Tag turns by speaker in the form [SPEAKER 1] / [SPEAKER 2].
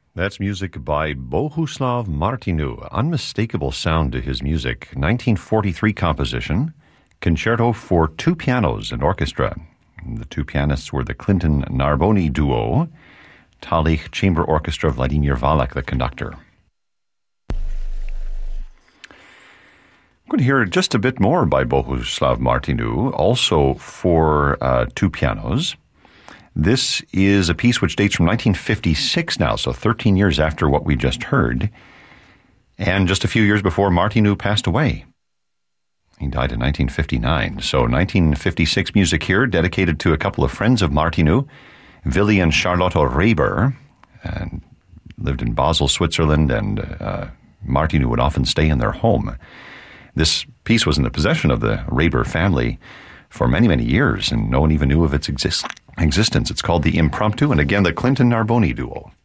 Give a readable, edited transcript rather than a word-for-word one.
[SPEAKER 1] That's music by Bohuslav Martinu. Unmistakable sound to his music. 1943 composition, concerto for two pianos and orchestra. The two pianists were the Clinton Narboni duo, Talich Chamber Orchestra, Vladimir Valak, the conductor. I'm going to hear just a bit more by Bohuslav Martinu, also for two pianos. This is a piece which dates from 1956 now, so 13 years after what we just heard, and just a few years before Martinu passed away. He died in 1959. So 1956 music here, dedicated to a couple of friends of Martinu, Willi and Charlotte Reber, and lived in Basel, Switzerland, and Martinu would often stay in their home. This piece was in the possession of the Reber family for many, many years, and no one even knew of its existence. It's called the Impromptu, and again, the Clinton Narboni duo.